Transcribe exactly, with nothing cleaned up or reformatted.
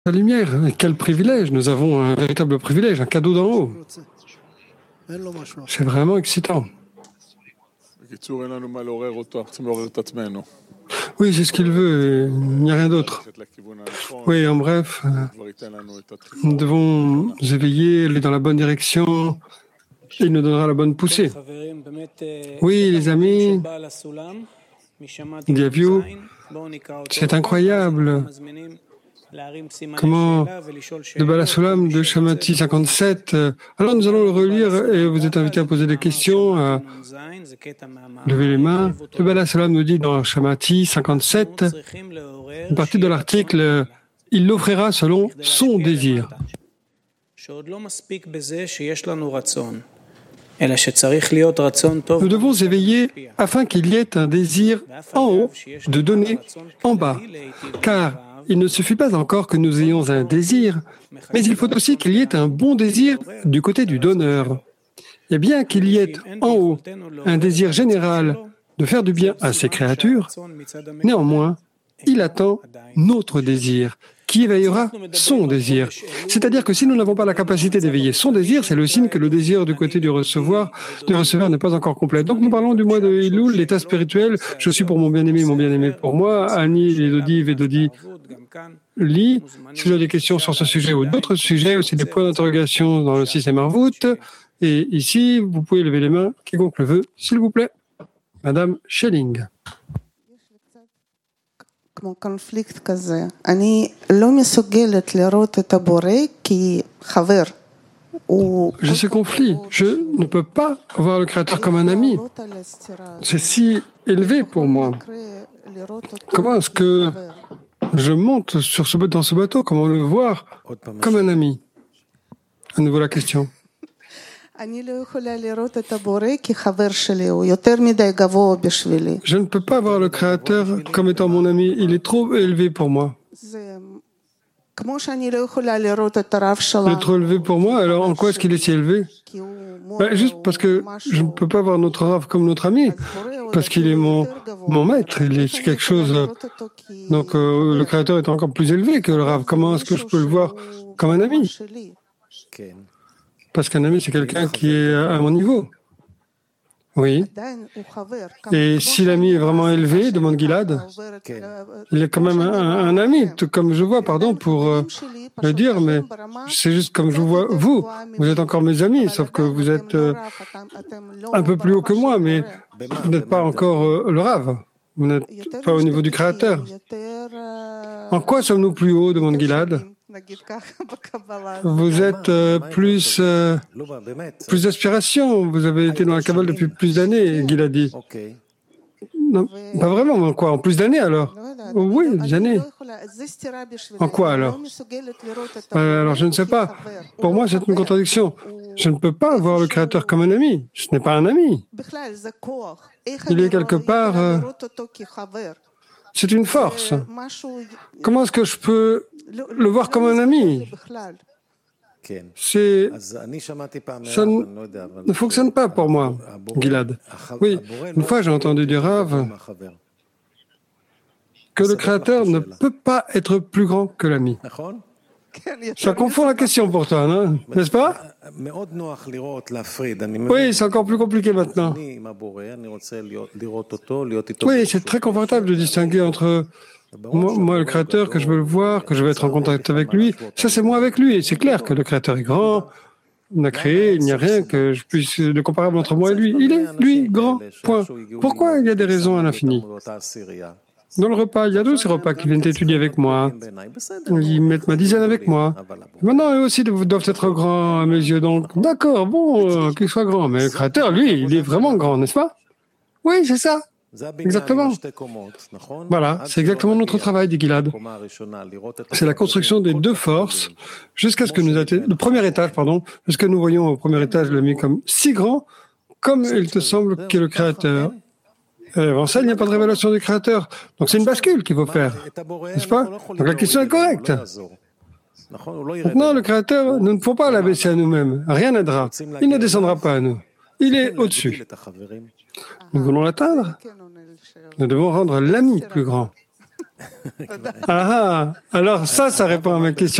La lumière, quel privilège! Nous avons un véritable privilège, un cadeau d'en haut. C'est vraiment excitant. Oui, c'est ce qu'il veut, il n'y a rien d'autre. Oui, en bref, nous devons nous éveiller, aller dans la bonne direction, et il nous donnera la bonne poussée. Oui, les amis, Diavio, c'est incroyable. Comment de Bala Sulam de Shamati cinquante-sept. Alors nous allons le relire et vous êtes invités à poser des questions, à lever les mains. Le Bala Sulam nous dit dans Shamati cinquante-sept, une partie de l'article, il l'offrira selon son désir. Nous devons éveiller afin qu'il y ait un désir en haut de donner en bas, car il ne suffit pas encore que nous ayons un désir, mais il faut aussi qu'il y ait un bon désir du côté du donneur. Et bien qu'il y ait en haut un désir général de faire du bien à ses créatures, néanmoins, il attend notre désir, qui éveillera son désir. C'est-à-dire que si nous n'avons pas la capacité d'éveiller son désir, c'est le signe que le désir du côté du recevoir, du receveur n'est pas encore complet. Donc nous parlons du mois de Elul, l'état spirituel. Je suis pour mon bien-aimé, mon bien-aimé pour moi. Annie, Elodie, Vedodi, Li. Si vous avez des questions sur ce sujet ou d'autres sujets, aussi des points d'interrogation dans le système Arvout. Et ici, vous pouvez lever les mains, quiconque le veut, s'il vous plaît. Madame Schelling. כמו קונפליקט כזה. אני לא מסוגלת לראות את הבורא כחבר. J'ai ce conflit. Je ne peux pas voir le Créateur comme un ami. C'est si élevé pour moi. Comment est-ce que je monte sur ce, dans ce bateau? Comment le voir comme un ami? À nouveau la question. Je ne peux pas voir le Créateur comme étant mon ami. Il est trop élevé pour moi. Il est trop élevé pour moi. Alors en quoi est-ce qu'il est si élevé? Ben, juste parce que je ne peux pas voir notre Rav comme notre ami. Parce qu'il est mon, mon maître. Il est quelque chose. Donc euh, le Créateur est encore plus élevé que le Rav. Comment est-ce que je peux le voir comme un ami? Parce qu'un ami, c'est quelqu'un qui est à mon niveau. Oui. Et si l'ami est vraiment élevé, demande Gilad, il est quand même un, un ami, tout comme je vois, pardon pour euh, le dire, mais c'est juste comme je vois vous. Vous êtes encore mes amis, sauf que vous êtes euh, un peu plus haut que moi, mais vous n'êtes pas encore euh, le Rav. Vous n'êtes pas au niveau du Créateur. En quoi sommes-nous plus hauts, demande Gilad? Vous êtes euh, plus, euh, plus d'aspiration. Vous avez été dans la Kabbale depuis plus d'années, Gil a dit. Non, pas vraiment, mais en quoi? En plus d'années alors? Oh, oui, des années. En quoi alors? euh, Alors je ne sais pas. Pour moi, c'est une contradiction. Je ne peux pas voir le Créateur comme un ami. Ce n'est pas un ami. Il est quelque part... Euh, c'est une force. Comment est-ce que je peux le voir comme un ami? C'est... Ça ne, ne fonctionne pas pour moi, Gilad. Oui, une fois j'ai entendu du Rav que le Créateur ne peut pas être plus grand que l'ami. Ça confond la question pour toi, non? N'est-ce pas? Oui, c'est encore plus compliqué maintenant. Oui, c'est très confortable de distinguer entre moi, moi, le Créateur, que je veux le voir, que je veux être en contact avec lui. Ça, c'est moi avec lui. Et c'est clair que le Créateur est grand, il a créé, il n'y a rien que je puisse de comparable entre moi et lui. Il est, lui, grand, point. Pourquoi il y a des raisons à l'infini? Dans le repas, il y a deux ces repas qui viennent étudier avec moi. Ils mettent ma dizaine avec moi. Maintenant, eux aussi doivent être grands à mes yeux. Donc, d'accord, bon, euh, qu'ils soient grands. Mais le Créateur, lui, il est vraiment grand, n'est-ce pas? Oui, c'est ça. Exactement. Voilà, c'est exactement notre travail, dit Gilad. C'est la construction des deux forces jusqu'à ce que nous atteignons le premier étage, pardon, jusqu'à nous voyons au premier étage le mis comme si grand, comme il te semble qu'est le Créateur. Et avant ça, il n'y a pas de révélation du Créateur. Donc c'est une bascule qu'il faut faire, n'est-ce pas? Donc la question est correcte. Maintenant, le Créateur, nous ne pouvons pas l'abaisser à nous-mêmes. Rien n'aidera. Il ne descendra pas à nous. Il est au-dessus. Nous voulons l'atteindre. Nous devons rendre l'ami plus grand. Ah, ah, alors ça, ça répond à ma question.